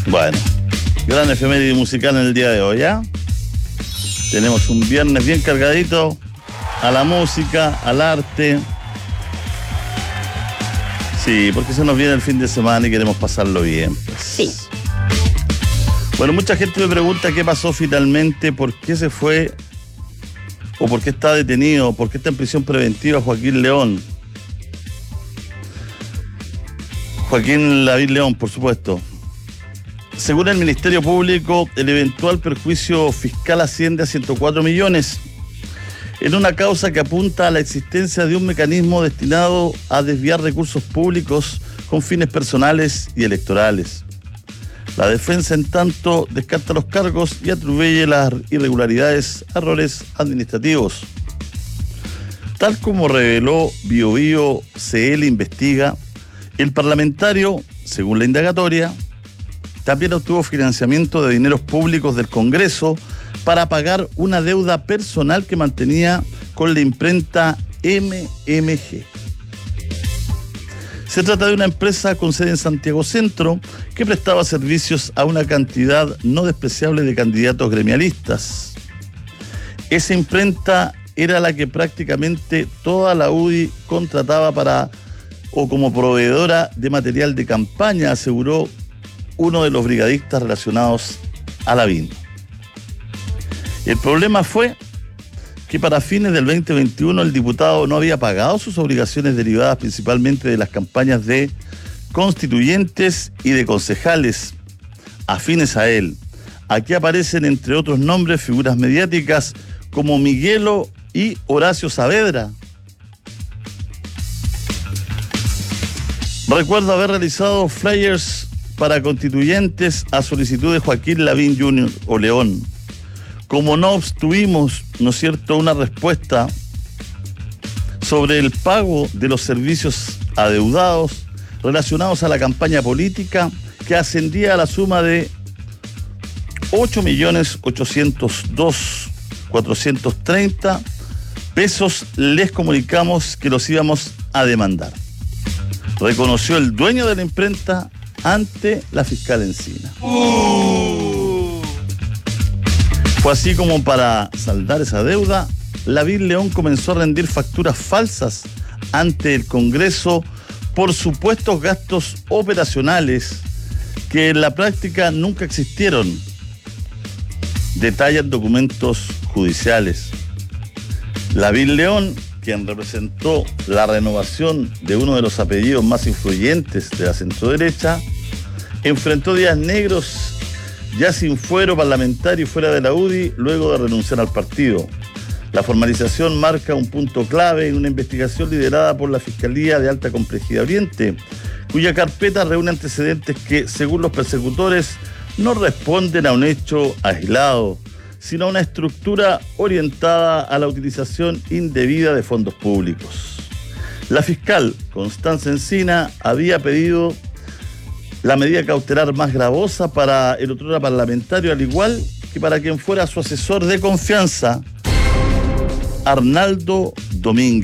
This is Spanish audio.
Bueno, gran efeméride musical en el día de hoy, ¿ya? Tenemos un viernes bien cargadito a la música, al arte. Sí, porque se nos viene el fin de semana y queremos pasarlo bien, pues. Sí. Bueno, mucha gente me pregunta qué pasó finalmente, por qué se fue o por qué está detenido, por qué está en prisión preventiva Joaquín León. Joaquín Lavín León, por supuesto. Según el Ministerio Público, el eventual perjuicio fiscal asciende a 104 millones en una causa que apunta a la existencia de un mecanismo destinado a desviar recursos públicos con fines personales y electorales. La defensa, en tanto, descarta los cargos y atribuye las irregularidades a errores administrativos. Tal como reveló BioBio CL Investiga, el parlamentario, según la indagatoria, también obtuvo financiamiento de dineros públicos del Congreso para pagar una deuda personal que mantenía con la imprenta MMG. Se trata de una empresa con sede en Santiago Centro que prestaba servicios a una cantidad no despreciable de candidatos gremialistas. Esa imprenta era la que prácticamente toda la UDI contrataba para o como proveedora de material de campaña, aseguró uno de los brigadistas relacionados a Lavín. El problema fue que para fines del 2021 el diputado no había pagado sus obligaciones derivadas principalmente de las campañas de constituyentes y de concejales afines a él. Aquí aparecen, entre otros nombres, figuras mediáticas como Miguelo y Horacio Saavedra. Recuerdo haber realizado flyers para constituyentes a solicitud de Joaquín Lavín Jr. o León. Como no obtuvimos, ¿no es cierto?, una respuesta sobre el pago de los servicios adeudados relacionados a la campaña política, que ascendía a la suma de 8.802.430 pesos, les comunicamos que los íbamos a demandar. Reconoció el dueño de la imprenta ante la fiscal Encina. Fue así como, para saldar esa deuda, Lavín León comenzó a rendir facturas falsas ante el Congreso por supuestos gastos operacionales que en la práctica nunca existieron. Detallan documentos judiciales. Lavín León, quien representó la renovación de uno de los apellidos más influyentes de la centroderecha, enfrentó días negros ya sin fuero parlamentario y fuera de la UDI luego de renunciar al partido. La formalización marca un punto clave en una investigación liderada por la Fiscalía de Alta Complejidad Oriente, cuya carpeta reúne antecedentes que, según los persecutores, no responden a un hecho aislado, sino a una estructura orientada a la utilización indebida de fondos públicos. La fiscal Constanza Encina había pedido la medida cautelar más gravosa para el otrora parlamentario, al igual que para quien fuera su asesor de confianza, Arnaldo Domínguez.